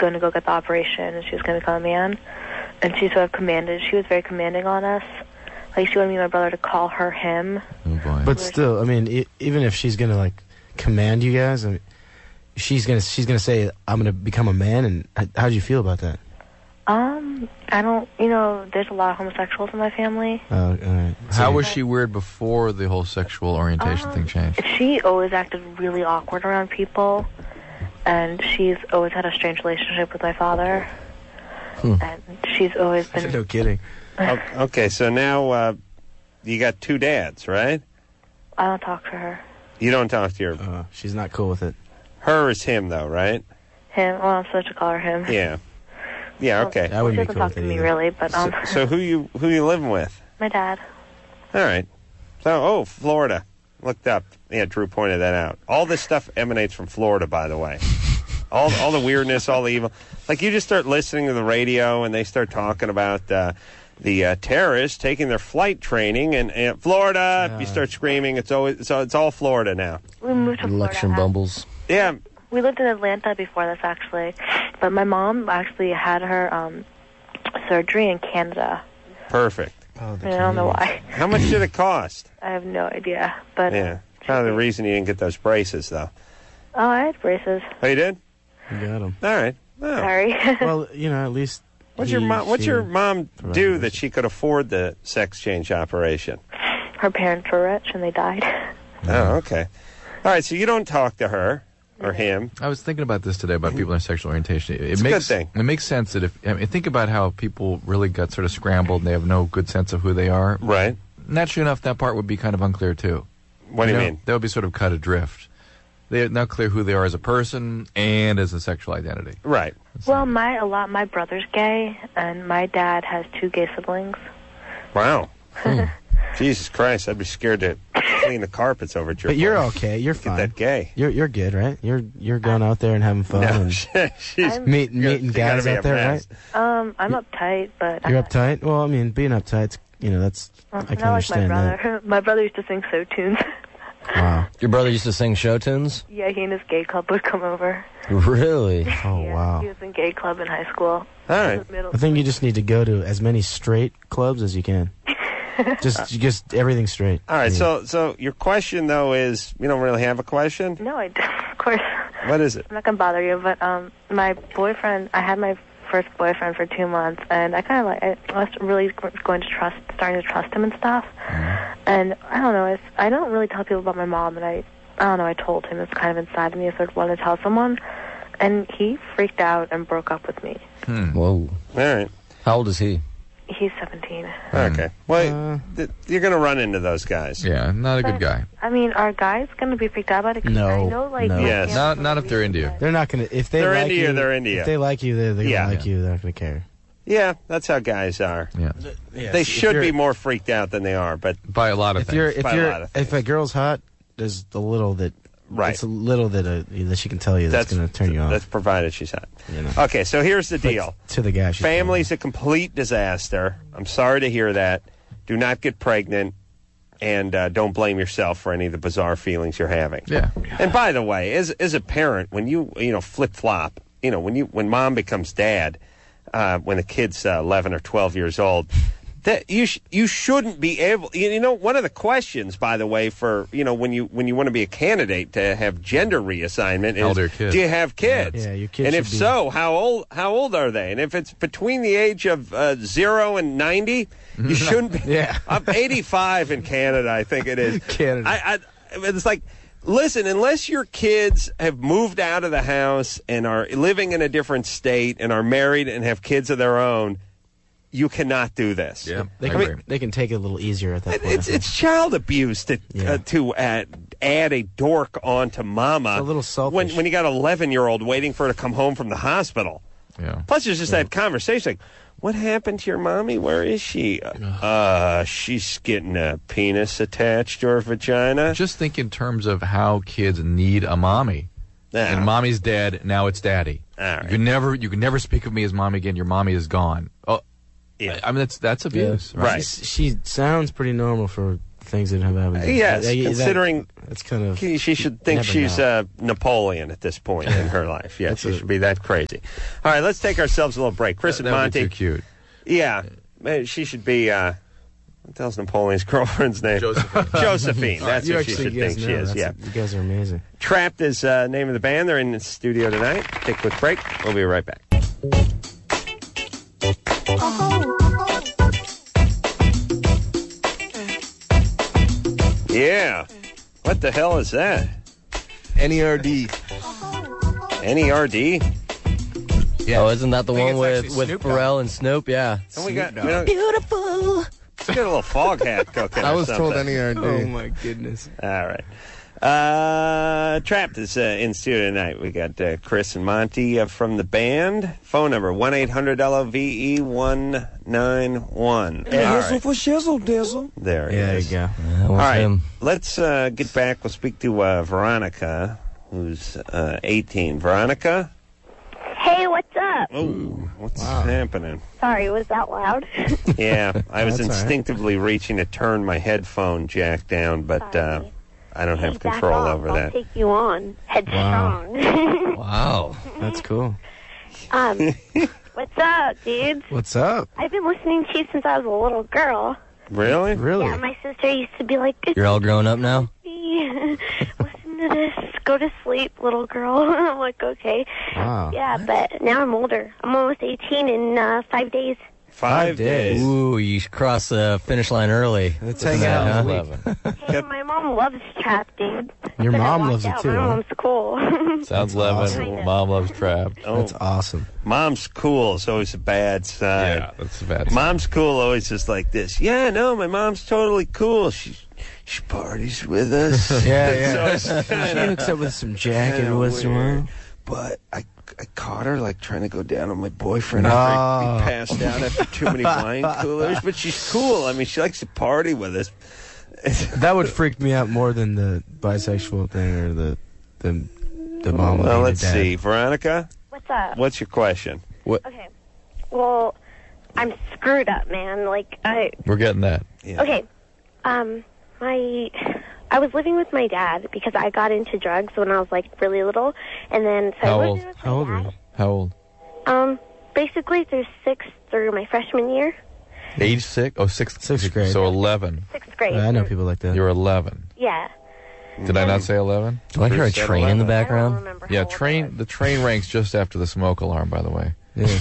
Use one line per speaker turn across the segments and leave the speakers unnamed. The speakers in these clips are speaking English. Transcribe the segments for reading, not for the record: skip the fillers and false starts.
going to go get the operation, and she was going to become a man. And she sort of she was very commanding on us. Like, she wanted me and my brother to call her him.
Oh, boy.
But still, I mean, even if she's going to, like, command you guys, I mean, she's gonna say, I'm going to become a man, and how do you feel about that?
I don't, there's a lot of homosexuals in my family.
All right.
How was she weird before the whole sexual orientation thing changed?
She always acted really awkward around people, and she's always had a strange relationship with my father. And she's always been...
No kidding.
Okay, so now you got two dads, right?
I don't talk to her.
You don't talk to her?
She's not cool with it.
Her is him, though, right?
Him. Well, I'm supposed to call her him.
Yeah. Yeah, okay.
I wouldn't
she
be
doesn't
cool
talk
with
to
it
me,
either.
really, but...
So who you living with?
My dad.
All right. So, Florida. Looked up. Yeah, Drew pointed that out. All this stuff emanates from Florida, by the way. All the weirdness, all the evil. Like, you just start listening to the radio, and they start talking about the terrorists taking their flight training, and Florida, you start screaming. It's all Florida now.
We moved to Florida.
Election bumbles.
Yeah.
We lived in Atlanta before this, actually. But my mom actually had her surgery in Canada.
Perfect.
Oh,
I don't know why.
How much did it cost?
I have no idea. But
Yeah. Probably the reason you didn't get those braces, though.
Oh, I had braces.
Oh, you did?
You got them.
All right. Oh.
Sorry.
Well, at least...
What's your mom do that she could afford the sex change operation?
Her parents were rich, and they died.
Oh, okay. All right, so you don't talk to her or him.
I was thinking about this today about people in sexual orientation.
It's a good thing.
It makes sense that think about how people really got sort of scrambled and they have no good sense of who they are.
Right.
Naturally enough, that part would be kind of unclear, too.
What do you mean?
They would be sort of cut adrift. They're not clear who they are as a person and as a sexual identity.
Right.
Well, my brother's gay, and my dad has 2 gay siblings.
Wow. Jesus Christ, I'd be scared to clean the carpets over at your
But you're
place.
okay. You're fine.
Get that gay.
You're good, right? You're going out there and having fun and
she's
meeting guys out there, right?
I'm uptight, but...
You're uptight? Well, I mean, being uptight, that's... I can
not like my
understand
brother.
that.
My brother used to sing show tunes.
Wow.
Your brother used to sing show tunes?
Yeah, he and his gay club would come over.
Really?
Oh,
Yeah,
wow.
He was in gay club in high school.
All right.
I think you just need to go to as many straight clubs as you can. just everything straight.
All right,
Yeah.
so your question, though, is you don't really have a question?
No, I don't, of course.
What is it?
I'm not going to bother you, but my boyfriend, I had my first boyfriend for 2 months, and I was really starting to trust him and stuff. And I don't know, I don't really tell people about my mom, and I don't know, I told him. It's kind of inside of me, so I wanted to tell someone. And he freaked out and broke up with me.
Whoa.
All right.
How old is he?
He's 17.
Okay. Well, you're going to run into those guys.
Yeah, not a good guy.
I mean, are guys going to be freaked out about it? 'Cause
No,
I know, like,
no.
my
Yes.
family
Not if they're into you.
They're not going to... If
They're
like
into you, they're into you.
If they like you, they're going to
Yeah.
like you. They're not going to care.
Yeah, that's how guys are.
Yeah.
They should be more freaked out than they are, but
By a lot of things.
If a girl's hot, there's a little that...
Right.
It's a little that she can tell you that's going to turn you off.
That's provided she's hot.
You know.
Okay, so here's the
But
deal.
to the guy, she's
Family's a complete disaster. I'm sorry to hear that. Do not get pregnant, and don't blame yourself for any of the bizarre feelings you're having.
Yeah.
And by the way, as a parent, when you flip flop, when mom becomes dad, when the kid's 11 or 12 years old, that you shouldn't be able. One of the questions, by the way, for when you want to be a candidate to have gender reassignment is,
Elder kids.
do you have kids?
Yeah, your kids
And if
should be-
so, how old are they? And if it's between the age of 0 and 90, you shouldn't be.
Yeah.
I'm 85 in Canada, I think it is.
Canada.
It's like, listen, unless your kids have moved out of the house and are living in a different state and are married and have kids of their own, you cannot do this.
Yeah,
They
I
can,
agree.
they can take it a little easier at that point.
It's child abuse to add a dork onto mama.
It's a little selfish.
when you got an 11-year-old waiting for her to come home from the hospital.
Yeah.
Plus, there's just that conversation like, what happened to your mommy? Where is she? She's getting a penis attached to her vagina.
Just think in terms of how kids need a mommy.
Yeah.
And mommy's dead, now it's daddy.
All right.
You can never speak of me as mommy again. Your mommy is gone. Oh,
Yeah.
I mean that's abuse,
Right.
She sounds pretty normal for things that have happened.
Yes, considering
that's kind of.
she should think
never
she's
know.
Napoleon at this point in her life. Yeah, she should be that crazy. All right, let's take ourselves a little break. Chris and
That would
Monty.
be too cute.
Yeah, man, she should be. What the hell's Napoleon's girlfriend's name?
Josephine.
Josephine. That's
You
what she
actually
should
guys
think she
know.
is. Yeah.
You guys are amazing.
Trapped is name of the band. They're in the studio tonight. Take a quick break. We'll be right back. Yeah. What the hell is that?
NERD.
NERD?
Oh, isn't that the
I think
one
it's
with
actually Snoop
Pharrell and Snoop? Yeah.
And we got
Beautiful.
let's get a little fog hat cooking.
I
or
was told
something.
NERD.
Oh my goodness.
All right. Trapped is in studio tonight. We got Chris and Monty from the band. Phone number 1-800-LOVE-191.
Shizzle for shizzle dizzle.
There he
Yeah, there
is.
you go.
All right,
Him.
let's get back. We'll speak to Veronica, who's 18. Veronica?
Hey, what's up?
Oh, what's happening?
Sorry, was that loud?
Yeah, I was
That's all right.
instinctively reaching to turn my headphone jack down, but
Sorry.
I don't have
Hey, back
control
off.
over
I'll
that.
take you on. Headstrong.
Wow.
That's cool.
What's up, dudes?
What's up?
I've been listening to you since I was a little girl.
Really?
Really?
Yeah, my sister used to be like, "Good
You're all grown up now?
listen to this. Go to sleep, little girl." I'm like, okay.
Wow.
Yeah, but now I'm older. I'm almost 18 in 5 days.
5 days.
Ooh, you crossed the finish line early.
Let's hang out.
Yeah.
this week.
Hey, my mom loves Trap, dude.
Your
But I
mom
walked
loves it
out.
too.
My
huh?
mom's cool.
Sounds
That's
11.
awesome.
Mom loves Trapped.
Oh,
That's awesome.
mom's cool is always a bad sign.
Yeah, that's bad.
Mom's cool always just like this. Yeah, no, my mom's totally cool. She parties with us.
Yeah,
So it's
She
kinda-
hooks up with some Jack every
kinda
once in a
weird.
while.
But I caught her like trying to go down on my boyfriend
Oh.
after he passed out after too many wine coolers. But she's cool. I mean, she likes to party with us.
That would freak me out more than the bisexual thing or the mom.
Well,
being
let's
a dad.
see. Veronica,
What's up?
what's your question?
Okay. Well, I'm screwed up, man. Like,
We're getting that.
Yeah.
okay. I was living with my dad because I got into drugs when I was like really little, and then so
How
I
old?
lived with my
How old were
dad.
you?
How old?
Basically through my freshman year,
Age 6? Oh, sixth
grade.
So 11.
6th grade.
I know people like that.
You're 11.
Yeah.
Did I not say 11?
Do I hear a
Bruce said
train in the
11.
I don't
background?
remember. how
Yeah,
old I
train.
was.
The train ranks just after the smoke alarm, by the way.
Yeah,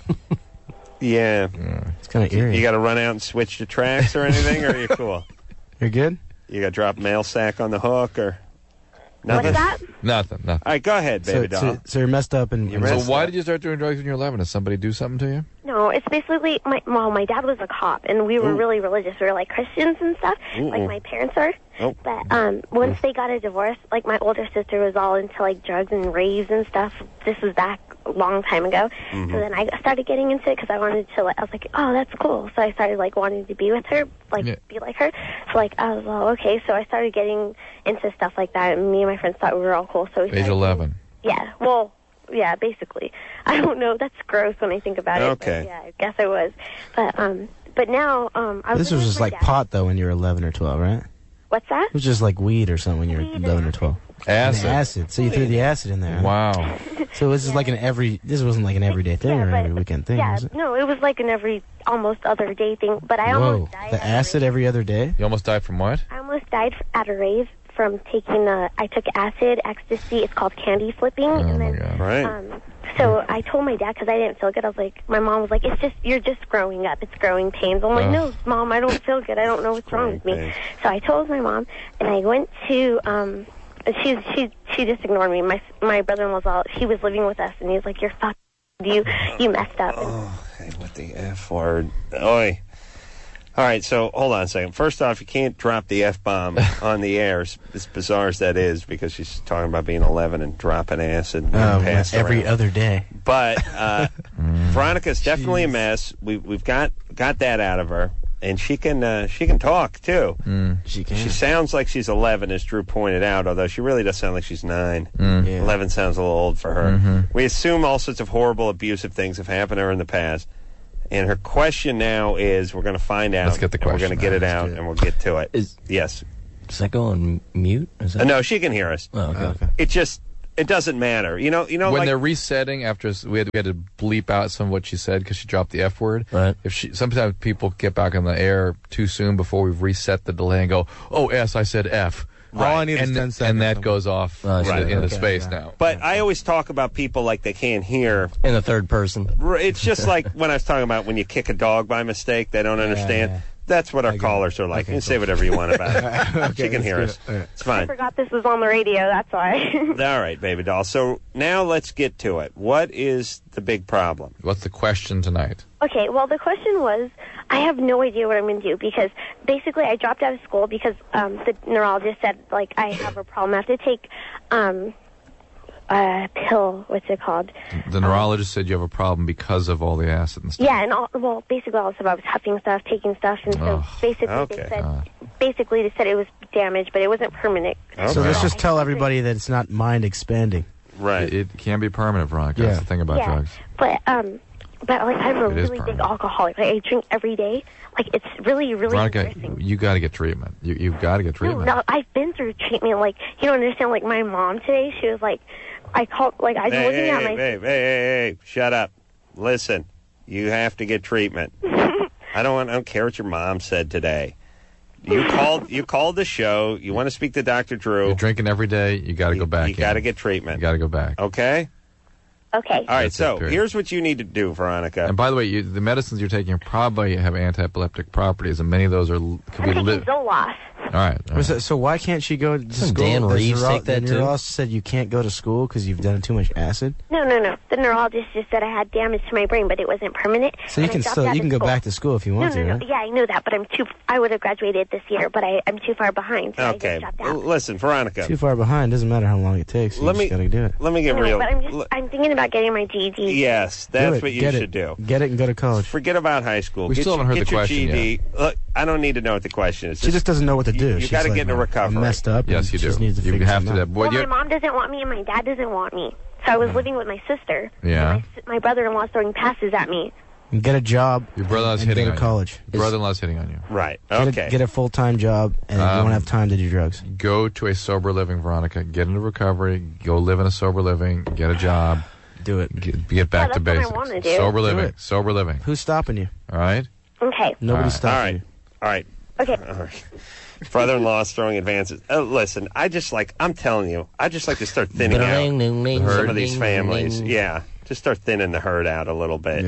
Yeah.
it's kind of eerie.
You got to run out and switch to tracks or anything, or are you cool?
You're good?
You got to drop mail sack on the hook or nothing?
What's that?
Nothing.
All right, go ahead, baby doll.
So you're messed up and
You're
So
messed
why
up.
did you start doing drugs when you were 11? Did somebody do something to you?
No, it's basically my dad was a cop, and we were really religious. We were like Christians and stuff, like my parents are.
Oh.
But once they got a divorce, like my older sister was all into like drugs and raves and stuff. This was back a long time ago. So then I started getting into it because I wanted to. I was like, oh, that's cool. So I started like wanting to be with her, like
Yeah.
be like her. So like I was well, okay. So I started getting into stuff like that, and me and my friends thought we were all cool. So we
Age
started
11.
Yeah, well, yeah, basically. I don't know. That's gross when I think about it.
Okay.
But yeah, I guess I was. But now, I was
This
living
was
with
just
my
like
dad.
pot though when you were 11 or 12, right?
What's that?
It was just like weed or something when you were
Weed and
11 or 12.
Acid.
And acid. So you threw the acid in there. huh?
Wow.
So this is like this wasn't like an everyday thing or
but-
every weekend thing,
Yeah,
was it?
no, it was like an every almost other day thing. But I
Whoa.
almost died.
The
at a
acid
rave.
every other day?
You almost died from what?
I almost died at a rave from taking. I took acid, ecstasy. It's called candy flipping.
Oh,
and
my
then,
God.
Right.
So I told my dad because I didn't feel good. I was like, my mom was like, you're just growing up. It's growing pains. I'm like,
Ugh.
no, Mom, I don't feel good. I don't know what's wrong with me.
Growing pains.
So I told my mom, and I went to, she just ignored me. My brother-in-law's all, he was living with us, and he was like, you're fucked. You messed up.
Oh, hey, what the F word? Oi. All right, so hold on a second. First off, you can't drop the F-bomb on the air, as bizarre as that is, because she's talking about being 11 and dropping acid and passed
Every
around.
other day.
But Veronica's definitely a mess. We've got that out of her, and she can talk too.
She can.
She sounds like she's 11, as Drew pointed out, although she really does sound like she's 9.
Yeah.
11 sounds a little old for her. We assume all sorts of horrible, abusive things have happened to her in the past. And her question now is, we're going to find out.
Let's get the
and we're
question
going to get
out.
it
Let's
out,
do it.
and we'll get to it. Yes.
Does that go on mute? Is that...
No, she can hear us.
Oh, okay.
Okay.
It doesn't matter. You know,
when
like,
they're resetting after we had to bleep out some of what she said because she dropped the F word.
Right.
Sometimes people get back on the air too soon before we've reset the delay and go, "Oh, S, I said F."
All I need is 10 seconds.
And that goes off
Oh,
into,
right.
into
Okay,
space
yeah.
now.
but I always talk about people like they can't hear.
In the third person.
It's just like when I was talking about when you kick a dog by mistake, they don't understand.
yeah.
That's what our
get it.
callers are like.
Okay,
you can say
cool.
whatever you want about it.
Okay,
She can hear us.
that's good. All right.
It's
I
fine.
forgot this was on the radio. That's why.
All right, baby doll. So now let's get to it. What is the big problem?
What's the question tonight?
Okay, well, the question was, I have no idea what I'm going to do because basically I dropped out of school because the neurologist said, like, I have a problem. I have to take a pill. What's it called?
The neurologist said you have a problem because of all the acid and stuff.
Yeah, and basically all the stuff. I was huffing stuff, taking stuff, and so
Oh,
basically
okay.
they said it was damaged, but it wasn't permanent.
So let's
Okay.
just tell everybody that it's not mind expanding.
Right.
It can be permanent, Veronica.
Yeah.
That's the thing about
Yeah,
drugs.
but like I'm a
It is
really big
permanent.
alcoholic. Like I drink every day. Like it's really, really
Veronica,
embarrassing.
you got to get treatment. You've got to get treatment.
No, I've been through treatment. Like you don't understand. Like my mom today, she was like, I called. Like I was looking at my.
Hey, shut up. Listen, you have to get treatment. I don't care what your mom said today. You called the show. You want to speak to Dr. Drew.
You're drinking every day. You got to go back.
You got to get treatment.
You got to go back.
Okay?
Okay.
All right,
That's
so
it, period.
here's what you need to do, Veronica.
And by the way, the medicines you're taking probably have anti-epileptic properties, and many of those could be.
I'm taking Zoloft.
All right.
So why can't she go to
Doesn't
school?
Dan
The
Reeves take that
the
too?
neurologist said you can't go to school because you've done too much acid.
No. The neurologist just said I had damage to my brain, but it wasn't permanent.
So you
and I
can
dropped
still
out
you
of
can go
school.
back to school if you want to,
No.
right?
Yeah, I know that, but I would have graduated this year, but I'm too far behind. So
Okay.
I just dropped out.
Listen, Veronica.
Too far behind. Doesn't matter how long it takes. You
Let
just
me-
gotta do it.
Let me get
No,
real.
but I'm thinking about getting my GED.
Yes,
Do
that's
it.
what you
Get
should
it.
do.
Get it and go to college.
Forget about high school.
We still haven't heard
get
the
your
question
GED. Look, I don't need to know what the question is.
She just doesn't know what to do.
You
She's
got to
like,
get into
"Man,
recovery."
I'm messed up.
Yes,
and
you
she
do.
just needs to
You
figure
have to.
something out.
Well, my mom doesn't want me and my dad doesn't want me. So I was living with my sister.
Yeah.
And my brother-in-law's throwing passes at me.
And get a job.
Your brother-in-law's
and
hitting
go
on
to college.
you. Your brother-in-law's hitting on you.
Right.
Get
Okay.
get a full-time job, and you won't have time to do drugs.
Go to a sober living, Veronica. Get into recovery. Go live in a sober living. Get a job.
Do it.
Get back to
that's what I
basics.
wanna do.
Sober
Do
living.
it.
Sober living.
Who's stopping you?
All right.
Okay.
Nobody's
All right.
All
stopping
right.
you.
All right.
Okay.
All right. Brother-in-law's throwing advances. Listen, I'm telling you, I just like to start thinning out some of these families. Yeah. Just start thinning the herd out a little bit.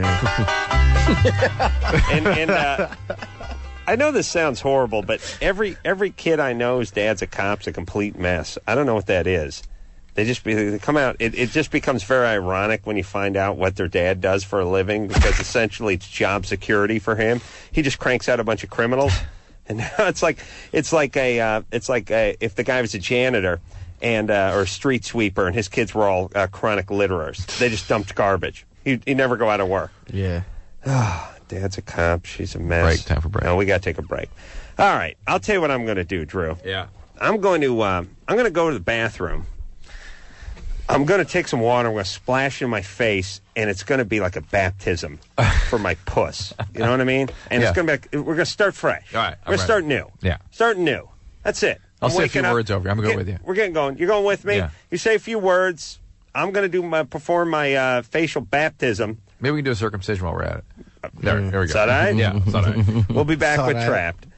And I know this sounds horrible, but every kid I know's dad's a cop's a complete mess. I don't know what that is. They come out. It just becomes very ironic when you find out what their dad does for a living, because essentially it's job security for him. He just cranks out a bunch of criminals, and now it's like if the guy was a janitor and or a street sweeper and his kids were all chronic litterers. They just dumped garbage. He'd never go out of work.
Yeah.
Dad's a cop. She's a mess.
Break. Time for break.
No, we got to take a break. All right. I'll tell you what I'm going to do, Drew.
Yeah.
I'm going to go to the bathroom. I'm going to take some water. I'm going to splash in my face, and it's going to be like a baptism for my puss. You know what I mean? And
Yeah.
it's going to be. We're going to start fresh.
All right,
We're going to
I'm
start
ready.
new.
Yeah.
Starting new. That's it.
I'll
I'm
say a few
waking up.
words over you. I'm gonna go with you.
We're getting going. You're going with me.
Yeah.
You say a few words. I'm going to perform my facial baptism.
Maybe we can do a circumcision while we're at it. There we go.
Is that all right?
Yeah. Is that all right?
We'll be back
It's all
with
right.
Trapped.